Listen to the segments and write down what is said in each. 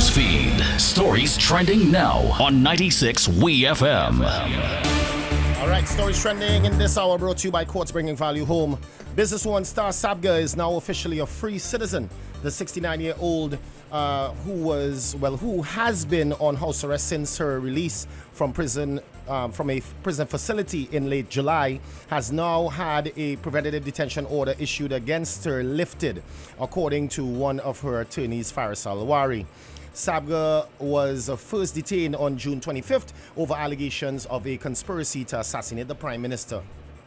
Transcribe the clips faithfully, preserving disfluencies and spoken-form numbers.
News feed. Stories trending now on ninety-six W E F M. All right, stories trending in this hour brought to you by Courts Bringing Value Home. Businesswoman Star Sabga is now officially a free citizen. The sixty-nine-year-old uh, who was, well, who has been on house arrest since her release from prison, um, from a prison facility in late July, has now had a preventative detention order issued against her lifted, according to one of her attorneys, Faris Alwari. Sabga was first detained on June twenty-fifth over allegations of a conspiracy to assassinate the Prime Minister.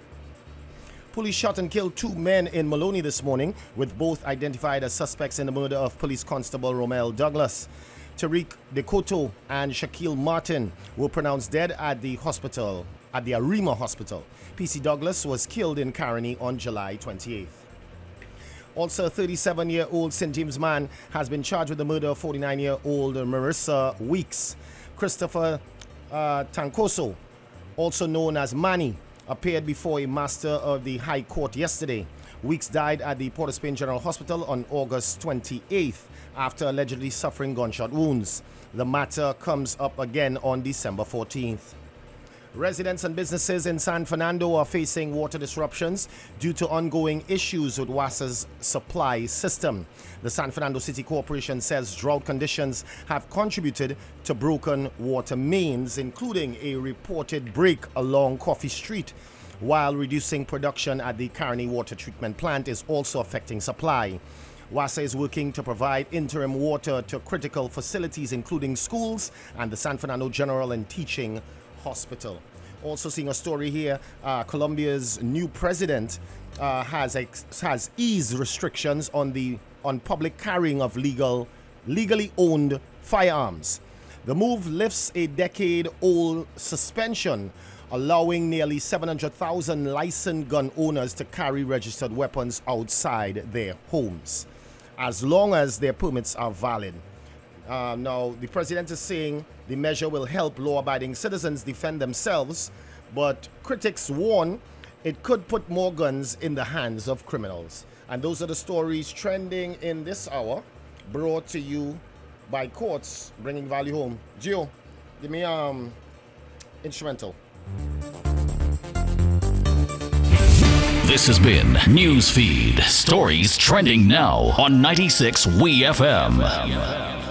Police shot and killed two men in Maloney this morning, with both identified as suspects in the murder of Police Constable Romel Douglas. Tariq Dekoto and Shaquille Martin were pronounced dead at the hospital, at the Arima Hospital. P C Douglas was killed in Caroni on July twenty-eighth. Also, a thirty-seven-year-old Saint James man has been charged with the murder of forty-nine-year-old Marissa Weeks. Christopher uh, Tancoso, also known as Manny, appeared before a master of the High Court yesterday. Weeks died at the Port of Spain General Hospital on August twenty-eighth after allegedly suffering gunshot wounds. The matter comes up again on December fourteenth. Residents and businesses in San Fernando are facing water disruptions due to ongoing issues with WASA's supply system. The San Fernando City Corporation says drought conditions have contributed to broken water mains, including a reported break along Coffee Street, while reducing production at the Caroni Water Treatment Plant is also affecting supply. WASA is working to provide interim water to critical facilities, including schools and the San Fernando General and Teaching Hospital. Also seeing a story here, uh, Colombia's new president uh, has ex- has eased restrictions on the on public carrying of legal, legally owned firearms. The move lifts a decade-old suspension, allowing nearly seven hundred thousand licensed gun owners to carry registered weapons outside their homes, as long as their permits are valid. Uh, now, the president is saying the measure will help law-abiding citizens defend themselves, but critics warn it could put more guns in the hands of criminals. And those are the stories trending in this hour, brought to you by Courts Bringing Value Home. Gio, give me um instrumental. This has been Newsfeed. Stories trending now on ninety-six W E F M.